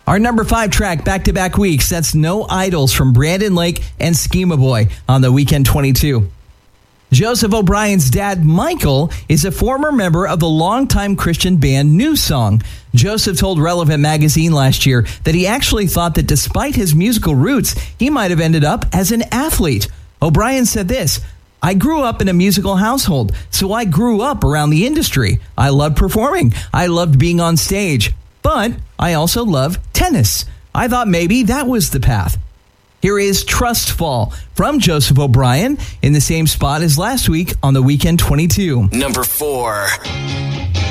Our number 5 track back-to-back weeks, that's No Idols from Brandon Lake and Schema Boy on the Weekend 22. Joseph O'Brien's dad, Michael, is a former member of the longtime Christian band New Song. Joseph told Relevant Magazine last year that he actually thought that despite his musical roots, he might have ended up as an athlete. O'Brien said this, "I grew up in a musical household, so I grew up around the industry. I loved performing. I loved being on stage. But I also love tennis. I thought maybe that was the path." Here is Trust Fall from Joseph O'Brien in the same spot as last week on the Weekend 22. Number 4.